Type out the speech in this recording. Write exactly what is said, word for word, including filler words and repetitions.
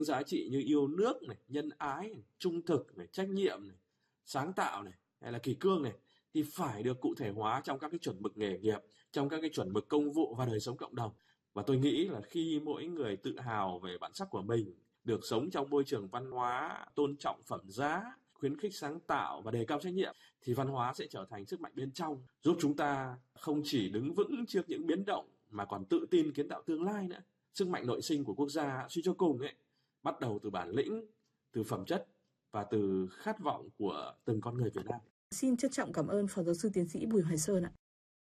Giá trị như yêu nước này, nhân ái này, trung thực này, trách nhiệm này, sáng tạo này, hay là kỷ cương này thì phải được cụ thể hóa trong các cái chuẩn mực nghề nghiệp, trong các cái chuẩn mực công vụ và đời sống cộng đồng. Và tôi nghĩ là khi mỗi người tự hào về bản sắc của mình, được sống trong môi trường văn hóa tôn trọng phẩm giá, khuyến khích sáng tạo và đề cao trách nhiệm thì văn hóa sẽ trở thành sức mạnh bên trong, giúp chúng ta không chỉ đứng vững trước những biến động mà còn tự tin kiến tạo tương lai nữa. Sức mạnh nội sinh của quốc gia suy cho cùng ấy bắt đầu từ bản lĩnh, từ phẩm chất và từ khát vọng của từng con người Việt Nam. Xin trân trọng cảm ơn Phó Giáo sư Tiến sĩ Bùi Hoài Sơn ạ.